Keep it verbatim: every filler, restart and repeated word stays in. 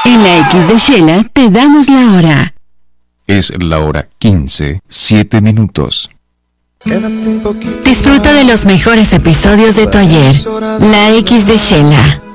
En la X de Shela te damos la hora. Es la hora quince, siete minutos. Disfruta de los mejores episodios de tu ayer. La X de Shela.